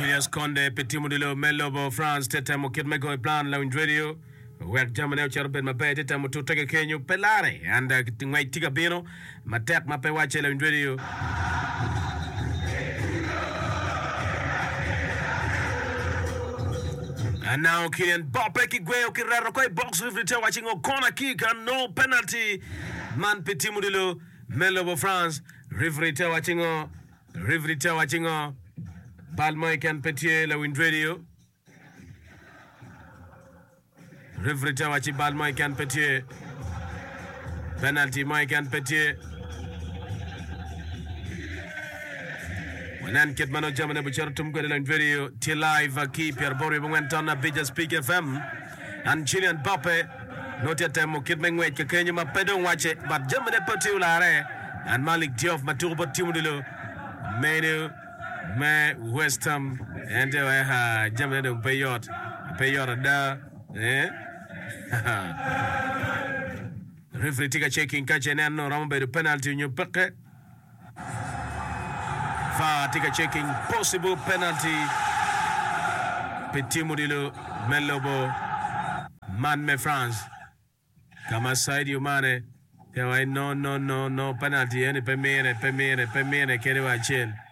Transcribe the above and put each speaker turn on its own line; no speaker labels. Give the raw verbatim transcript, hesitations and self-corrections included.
Julius Conde petimu dilo Melobo France teta mo kit mego plan la radio wek jamane charben mabe teta mo tutake Kenyu pelare anda ngwai tiga bino matek mape wache la radio. And now Kylian Mbappe kigweo kirero koi box referee watching a corner kick and no penalty. Man petimu dilo Melobo France referee watching a referee watching a Balmoy can petier la wind radio. Referee wachi Balmoy can petier. Penalty Moy can petier. Wanan kit mano jamane buchar tum ko la video ti live keep your body went on a big speak F M and Kylian Mbappe not yet mo kit mengwe ke Kenya ma pedon wache but jamane petier la re and Malik Diop maturbo timudilo made me West Ham and uh jamane de payot payot da eh referee tika checking kache nano rambe de penalty nyu peke fa tika checking possible penalty petit modilo Melobo man me France kama Sadio Mane yeah no no no no penalty any pemene pemene pemene kere wa chel